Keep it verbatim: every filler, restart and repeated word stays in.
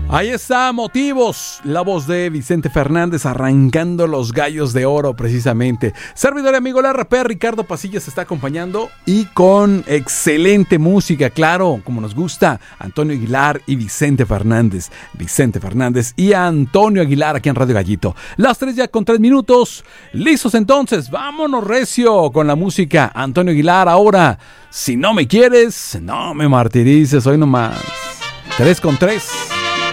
Ahí está, Motivos, la voz de Vicente Fernández arrancando los gallos de oro precisamente. Servidor y amigo, la R P, Ricardo Pasillas se está acompañando y con excelente música, claro, como nos gusta, Antonio Aguilar y Vicente Fernández. Vicente Fernández y Antonio Aguilar aquí en Radio Gallito. Las tres ya con tres minutos. Listos entonces, vámonos recio con la música. Antonio Aguilar ahora, si no me quieres, no me martirices, hoy nomás. Tres con tres.